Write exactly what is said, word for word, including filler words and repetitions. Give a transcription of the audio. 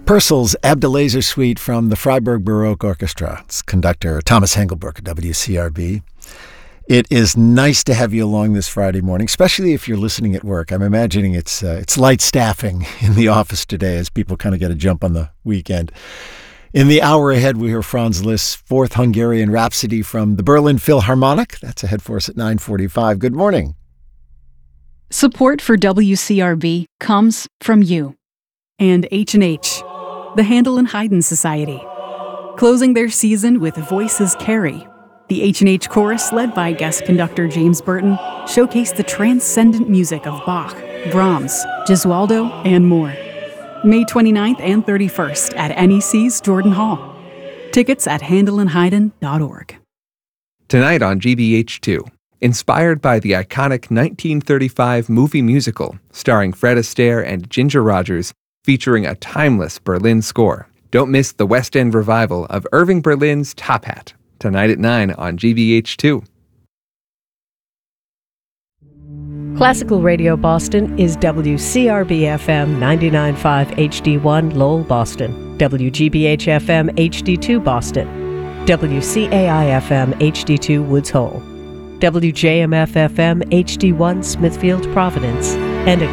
Purcell's Abdelazer Suite from the Freiburg Baroque Orchestra. It's conductor Thomas Hengelbrook at W C R B. It is nice to have you along this Friday morning, especially if you're listening at work. I'm imagining it's uh, it's light staffing in the office today as people kind of get a jump on the weekend. In the hour ahead, we hear Franz Liszt's Fourth Hungarian Rhapsody from the Berlin Philharmonic. That's ahead for us at nine forty-five. Good morning. Support for W C R B comes from you. And H and H, the Handel and Haydn Society. Closing their season with Voices Carry. The H and H Chorus, led by guest conductor James Burton, showcased the transcendent music of Bach, Brahms, Gesualdo, and more. May twenty-ninth and thirty-first at N E C's Jordan Hall. Tickets at handel and haydn dot org. Tonight on G B H two, inspired by the iconic nineteen thirty-five movie musical starring Fred Astaire and Ginger Rogers, featuring a timeless Berlin score. Don't miss the West End revival of Irving Berlin's Top Hat, tonight at nine on G B H two. Classical Radio Boston is W C R B F M ninety-nine point five H D one Lowell, Boston, W G B H F M H D two Boston, W C A I F M H D two Woods Hole, W J M F F M H D one Smithfield, Providence, and a